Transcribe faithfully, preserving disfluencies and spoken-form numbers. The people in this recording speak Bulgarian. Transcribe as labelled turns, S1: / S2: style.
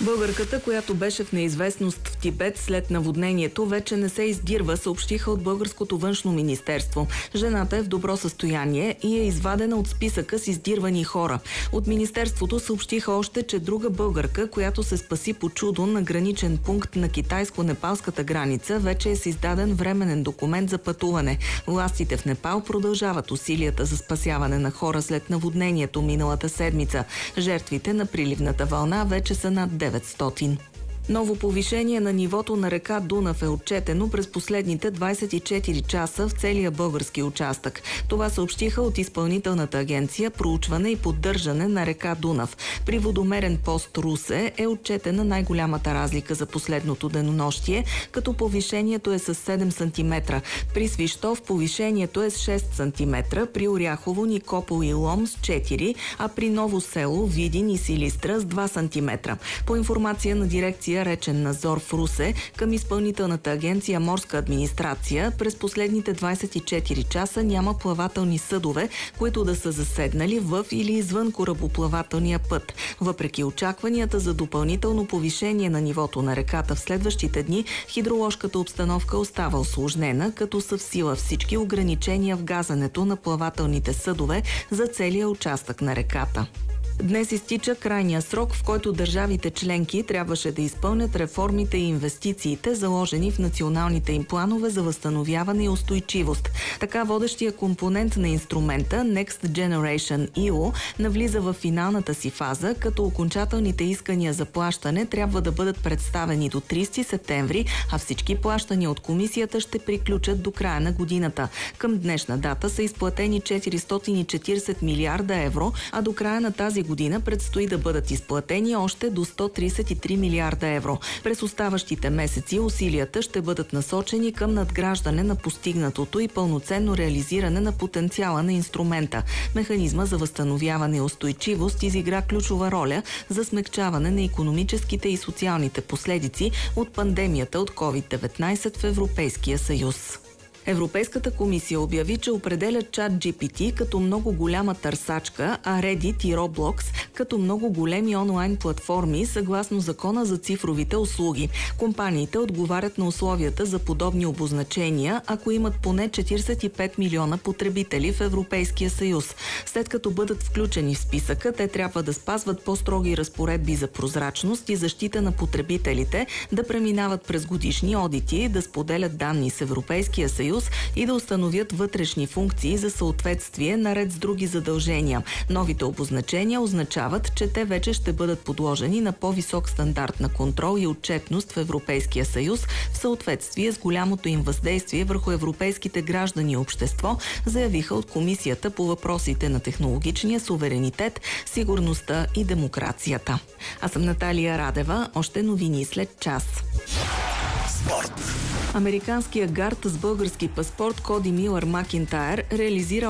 S1: Българката, която беше в неизвестност в Тибет след наводнението, вече не се издирва, съобщиха от Българското външно министерство. Жената е в добро състояние и е извадена от списъка с издирвани хора. От министерството съобщиха още, че друга българка, която се спаси по чудо на граничен пункт на китайско-непалската граница, вече е с издаден временен документ за пътуване. Властите в Непал продължават усилията за спасяване на хора след наводнението миналата седмица. Жертвите на приливната вълна вече са над деветстотин. Ново повишение на нивото на река Дунав е отчетено през последните двадесет и четири часа в целия български участък. Това съобщиха от Изпълнителната агенция проучване и поддържане на река Дунав. При водомерен пост Русе е отчетена най-голямата разлика за последното денонощие, като повишението е с седем сантиметра. При Свищов повишението е с шест сантиметра, при Оряхово, Никопол и Лом с четири, а при Ново село, Видин и Силистра с два сантиметра. По информация на дирекция речен надзор в Русе към Изпълнителната агенция Морска администрация, през последните двадесет и четири часа няма плавателни съдове, които да са заседнали в или извън корабоплавателния път. Въпреки очакванията за допълнително повишение на нивото на реката в следващите дни, хидроложката обстановка остава усложнена, като са в сила всички ограничения в газането на плавателните съдове за целия участък на реката. Днес изтича крайния срок, в който държавите членки трябваше да изпълнят реформите и инвестициите, заложени в националните им планове за възстановяване и устойчивост. Така водещия компонент на инструмента Next Generation и ю навлиза в финалната си фаза, като окончателните искания за плащане трябва да бъдат представени до тридесети септември, а всички плащания от комисията ще приключат до края на годината. Към днешна дата са изплатени четиристотин и четиридесет милиарда евро, а до края на тази година предстои да бъдат изплатени още до сто тридесет и три милиарда евро. През оставащите месеци усилията ще бъдат насочени към надграждане на постигнатото и пълноценно реализиране на потенциала на инструмента. Механизма за възстановяване и устойчивост изигра ключова роля за смекчаване на икономическите и социалните последици от пандемията от ковид деветнадесет в Европейския съюз. Европейската комисия обяви, че определя чат джи пи ти като много голяма търсачка, а Reddit и Roblox като много големи онлайн платформи, съгласно закона за цифровите услуги. Компаниите отговарят на условията за подобни обозначения, ако имат поне четиридесет и пет милиона потребители в Европейския съюз. След като бъдат включени в списъка, те трябва да спазват по-строги разпоредби за прозрачност и защита на потребителите, да преминават през годишни одити, да споделят данни с Европейския съюз и да установят вътрешни функции за съответствие наред с други задължения. Новите обозначения означават, че те вече ще бъдат подложени на по-висок стандарт на контрол и отчетност в Европейския съюз в съответствие с голямото им въздействие върху европейските граждани и общество, заявиха от Комисията по въпросите на технологичния суверенитет, сигурността и демокрацията. Аз съм Наталия Радева. Още новини след час. Спорт. Американският гард с български паспорт Коди Милър Макинтайр реализира